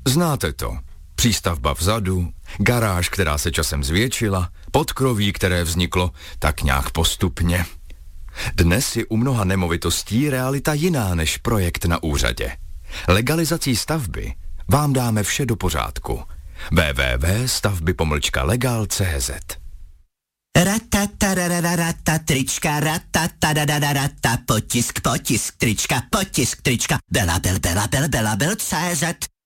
Znáte to. Přístavba vzadu, garáž, která se časem zvětšila, podkroví, které vzniklo tak nějak postupně. Dnes je u mnoha nemovitostí realita jiná než projekt na úřadě. Legalizací stavby vám dáme vše do pořádku. www.stavby-legal.cz Ratatarararata, trička, ratatarararata, potisk, trička, Belabel, CZ.